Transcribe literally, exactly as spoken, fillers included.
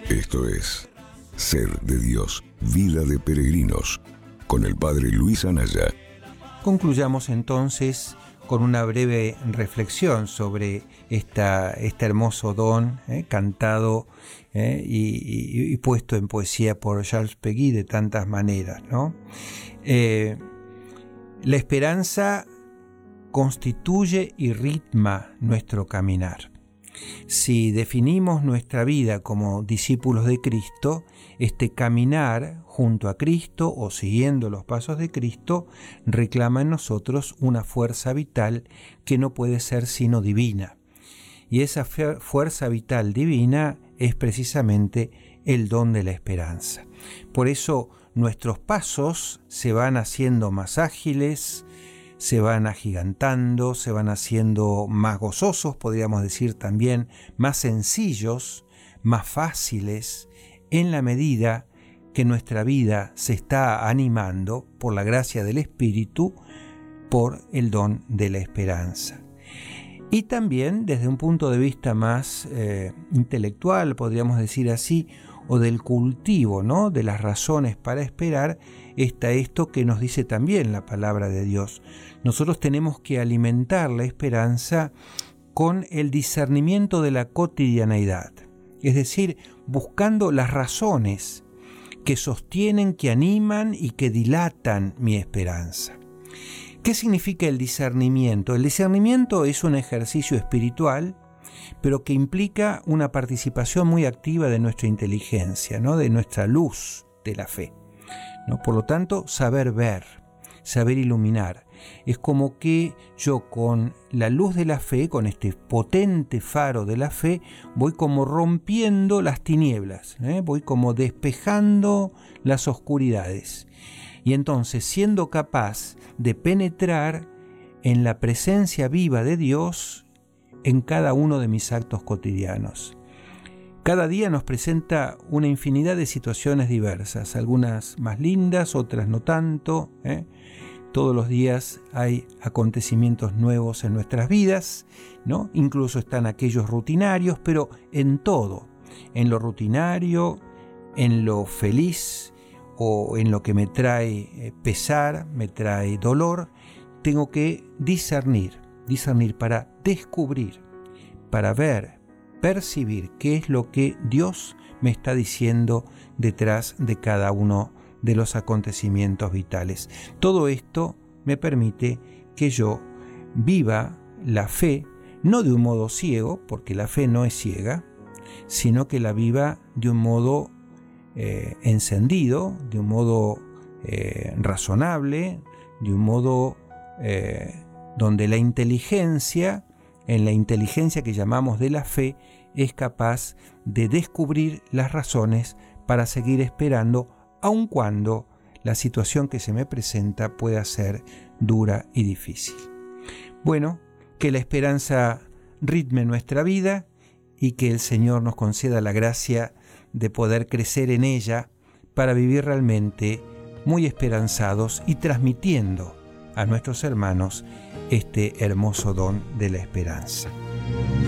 Esto es Ser de Dios, Vida de Peregrinos, con el Padre Luis Anaya. Concluyamos entonces con una breve reflexión sobre esta, este hermoso don eh, cantado eh, y, y, y puesto en poesía por Charles Péguy de tantas maneras, ¿no? Eh, la esperanza constituye y ritma nuestro caminar. Si definimos nuestra vida como discípulos de Cristo, este caminar junto a Cristo o siguiendo los pasos de Cristo reclama en nosotros una fuerza vital que no puede ser sino divina. Y esa fuerza vital divina es precisamente el don de la esperanza. Por eso nuestros pasos se van haciendo más ágiles, se van agigantando, se van haciendo más gozosos, podríamos decir también, más sencillos, más fáciles, en la medida que nuestra vida se está animando por la gracia del Espíritu, por el don de la esperanza. Y también desde un punto de vista más eh, intelectual, podríamos decir así, o del cultivo, ¿no?, de las razones para esperar, está esto que nos dice también la palabra de Dios. Nosotros tenemos que alimentar la esperanza con el discernimiento de la cotidianeidad, es decir, buscando las razones que sostienen, que animan y que dilatan mi esperanza. ¿Qué significa el discernimiento? El discernimiento es un ejercicio espiritual, pero que implica una participación muy activa de nuestra inteligencia, ¿no?, de nuestra luz de la fe, ¿no? Por lo tanto, saber ver, saber iluminar. Es como que yo con la luz de la fe, con este potente faro de la fe, voy como rompiendo las tinieblas, ¿eh? voy como despejando las oscuridades. Y entonces, siendo capaz de penetrar en la presencia viva de Dios en cada uno de mis actos cotidianos. Cada día nos presenta una infinidad de situaciones diversas, algunas más lindas, otras no tanto, ¿eh? Todos los días hay acontecimientos nuevos en nuestras vidas, ¿no? Incluso están aquellos rutinarios, pero en todo, en lo rutinario, en lo feliz o en lo que me trae pesar, me trae dolor, tengo que discernir, discernir para descubrir, para ver, percibir qué es lo que Dios me está diciendo detrás de cada uno de los acontecimientos vitales. Todo esto me permite que yo viva la fe, no de un modo ciego, porque la fe no es ciega, sino que la viva de un modo eh, encendido, de un modo eh, razonable, de un modo eh, donde la inteligencia, en la inteligencia que llamamos de la fe, es capaz de descubrir las razones para seguir esperando, aun cuando la situación que se me presenta pueda ser dura y difícil. Bueno, que la esperanza ritme nuestra vida y que el Señor nos conceda la gracia de poder crecer en ella para vivir realmente muy esperanzados y transmitiendo a nuestros hermanos este hermoso don de la esperanza.